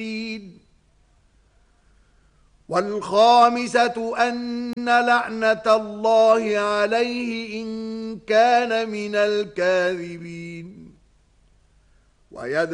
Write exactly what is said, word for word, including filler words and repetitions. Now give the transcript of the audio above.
والخامسة أن لعنة الله عليه إن كان من الكاذبين. ويد